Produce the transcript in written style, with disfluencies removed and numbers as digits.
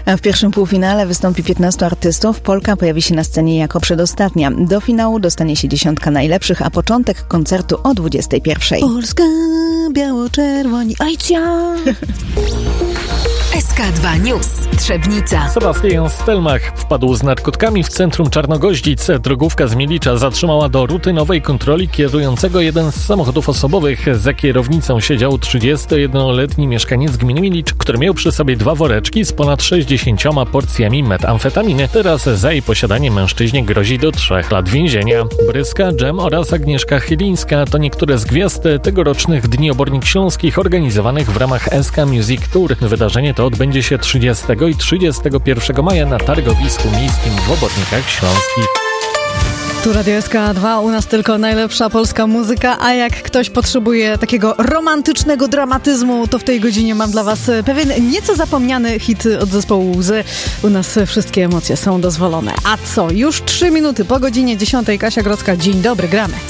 W pierwszym półfinale wystąpi 15 artystów. Polka pojawi się na scenie jako przedostatnia. Do finału dostanie się 10 najlepszych, a początek koncertu o 21. Polska, biało-czerwoni, ajcia! SK2 News. Trzebnica. Sebastian Stelmach wpadł z narkotykami w centrum Czarnogoździc. Drogówka z Milicza zatrzymała do rutynowej kontroli kierującego jeden z samochodów osobowych. Za kierownicą siedział 31-letni mieszkaniec gminy Milicz, który miał przy sobie 2 woreczki z ponad 60 porcjami metamfetaminy. Teraz za jej posiadanie mężczyźnie grozi do 3 lat więzienia. Bryska, Dżem oraz Agnieszka Chylińska to niektóre z gwiazd tegorocznych Dni Obornik Śląskich organizowanych w ramach SK Music Tour. Wydarzenie to odbędzie się 30 i 31 maja na targowisku miejskim w Obornikach Śląskich. Tu Radio SK2, u nas tylko najlepsza polska muzyka, a jak ktoś potrzebuje takiego romantycznego dramatyzmu, to w tej godzinie mam dla was pewien nieco zapomniany hit od zespołu Łzy. U nas wszystkie emocje są dozwolone. A co? Już 3 minuty po godzinie 10. Kasia Grodzka. Dzień dobry, gramy.